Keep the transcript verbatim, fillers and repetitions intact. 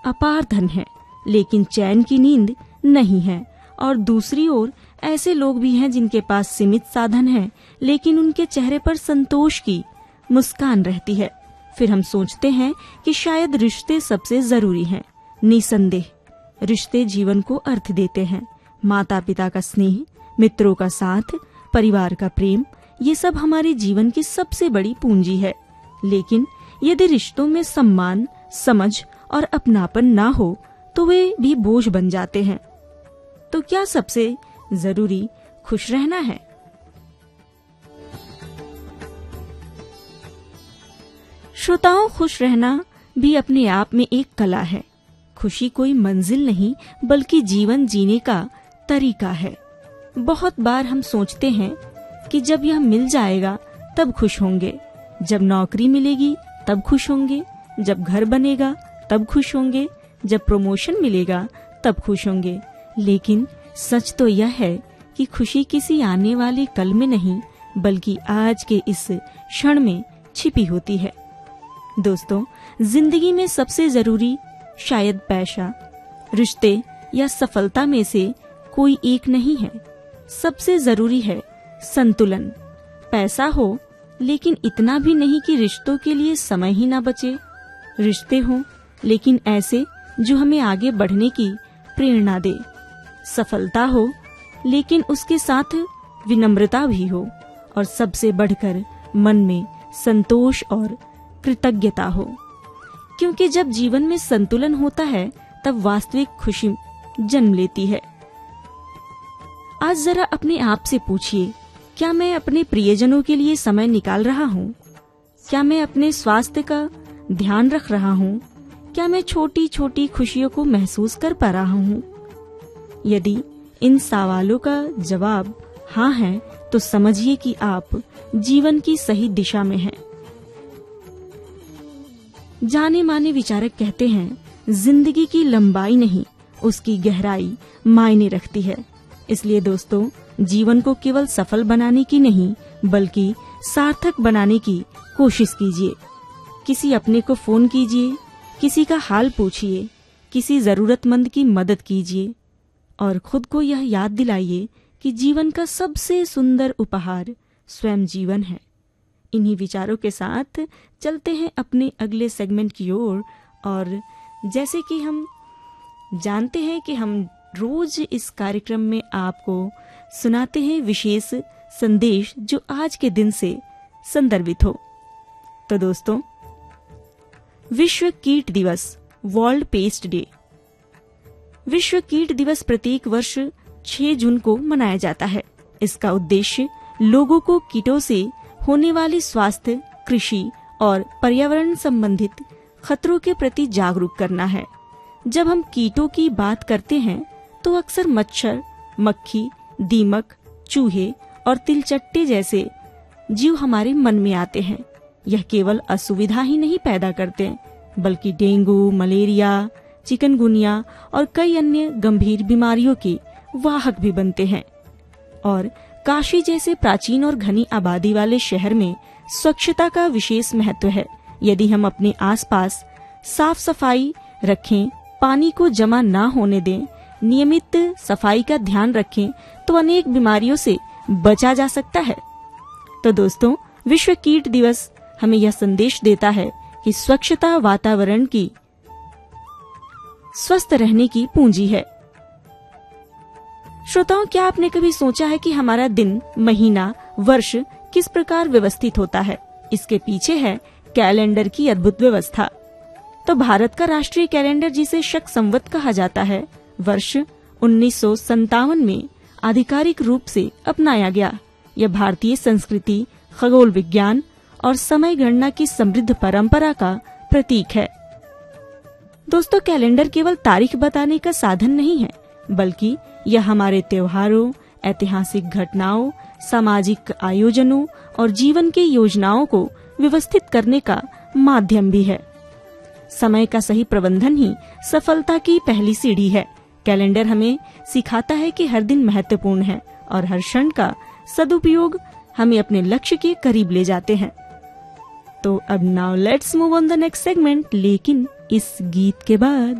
अपार धन है, लेकिन चैन की नींद नहीं है। और दूसरी ओर ऐसे लोग भी हैं जिनके पास सीमित साधन हैं, लेकिन उनके चेहरे पर संतोष की मुस्कान रहती है। फिर हम सोचते हैं कि शायद रिश्ते सबसे जरूरी हैं। निसंदेह रिश्ते जीवन को अर्थ देते हैं। माता पिता का स्नेह, मित्रों का साथ, परिवार का प्रेम, ये सब हमारे जीवन की सबसे बड़ी पूंजी है। लेकिन यदि रिश्तों में सम्मान, समझ और अपनापन ना हो तो वे भी बोझ बन जाते हैं। तो क्या सबसे जरूरी खुश रहना है? श्रोताओं, खुश रहना भी अपने आप में एक कला है। खुशी कोई मंजिल नहीं बल्कि जीवन जीने का तरीका है। बहुत बार हम सोचते हैं कि जब यह मिल जाएगा तब खुश होंगे, जब नौकरी मिलेगी तब खुश होंगे, जब घर बनेगा तब खुश होंगे, जब प्रमोशन मिलेगा तब खुश होंगे। लेकिन सच तो यह है कि खुशी किसी आने वाले कल में नहीं बल्कि आज के इस क्षण में छिपी होती है। दोस्तों, जिंदगी में सबसे जरूरी शायद पैसा, रिश्ते या सफलता में से कोई एक नहीं है। सबसे जरूरी है संतुलन। पैसा हो लेकिन इतना भी नहीं कि रिश्तों के लिए समय ही ना बचे। रिश्ते हों लेकिन ऐसे जो हमें आगे बढ़ने की प्रेरणा दे। सफलता हो लेकिन उसके साथ विनम्रता भी हो। और सबसे बढ़कर मन में संतोष और कृतज्ञता हो। क्योंकि जब जीवन में संतुलन होता है तब वास्तविक खुशी जन्म लेती है। आज जरा अपने आप से पूछिए, क्या मैं अपने प्रियजनों के लिए समय निकाल रहा हूँ? क्या मैं अपने स्वास्थ्य का ध्यान रख रहा हूँ? क्या मैं छोटी छोटी खुशियों को महसूस कर पा रहा हूँ? यदि इन सवालों का जवाब हाँ है तो समझिए कि आप जीवन की सही दिशा में हैं। जाने माने विचारक कहते हैं, जिंदगी की लंबाई नहीं उसकी गहराई मायने रखती है। इसलिए दोस्तों, जीवन को केवल सफल बनाने की नहीं बल्कि सार्थक बनाने की कोशिश कीजिए। किसी अपने को फोन कीजिए, किसी का हाल पूछिए, किसी जरूरतमंद की मदद कीजिए और खुद को यह याद दिलाइए कि जीवन का सबसे सुंदर उपहार स्वयं जीवन है। इन्हीं विचारों के साथ चलते हैं अपने अगले सेगमेंट की ओर। और जैसे कि हम जानते हैं कि हम रोज इस कार्यक्रम में आपको सुनाते हैं विशेष संदेश जो आज के दिन से संदर्भित हो। तो दोस्तों, विश्व कीट दिवस, वर्ल्ड पेस्ट डे। विश्व कीट दिवस प्रत्येक वर्ष छह जून को मनाया जाता है। इसका उद्देश्य लोगों को कीटों से होने वाली स्वास्थ्य, कृषि और पर्यावरण संबंधित खतरों के प्रति जागरूक करना है। जब हम कीटों की बात करते हैं तो अक्सर मच्छर, मक्खी, दीमक, चूहे और तिलचट्टे जैसे जीव हमारे मन में आते हैं। यह केवल असुविधा ही नहीं पैदा करते बल्कि डेंगू, मलेरिया, चिकनगुनिया और कई अन्य गंभीर बीमारियों के वाहक भी बनते हैं। और काशी जैसे प्राचीन और घनी आबादी वाले शहर में स्वच्छता का विशेष महत्व है। यदि हम अपने आसपास साफ सफाई रखें, पानी को जमा ना होने दें, नियमित सफाई का ध्यान रखें तो अनेक बीमारियों से बचा जा सकता है। तो दोस्तों, विश्व कीट दिवस हमें यह संदेश देता है कि स्वच्छता वातावरण की स्वस्थ रहने की पूंजी है। श्रोताओं, क्या आपने कभी सोचा है कि हमारा दिन, महीना, वर्ष किस प्रकार व्यवस्थित होता है? इसके पीछे है कैलेंडर की अद्भुत व्यवस्था। तो भारत का राष्ट्रीय कैलेंडर, जिसे शक संवत कहा जाता है, वर्ष उन्नीस सौ संतावन में आधिकारिक रूप से अपनाया गया। यह भारतीय संस्कृति, खगोल विज्ञान और समय गणना की समृद्ध परंपरा का प्रतीक है। दोस्तों, कैलेंडर केवल तारीख बताने का साधन नहीं है बल्कि यह हमारे त्योहारों, ऐतिहासिक घटनाओं, सामाजिक आयोजनों और जीवन की योजनाओं को व्यवस्थित करने का माध्यम भी है। समय का सही प्रबंधन ही सफलता की पहली सीढ़ी है। कैलेंडर हमें सिखाता है कि हर दिन महत्वपूर्ण है और हर क्षण का सदुपयोग हमें अपने लक्ष्य के करीब ले जाते हैं। तो अब now let's move on the next segment, लेकिन इस गीत के बाद।